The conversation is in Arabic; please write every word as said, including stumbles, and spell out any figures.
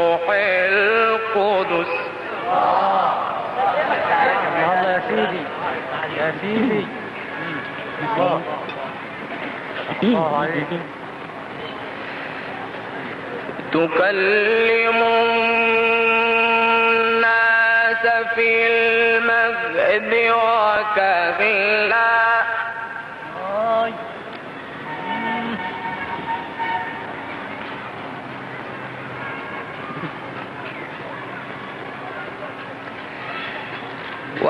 القدس. الله يا سيدي يا سيدي الله الله عليك. تكلم الناس في المهد وكهلا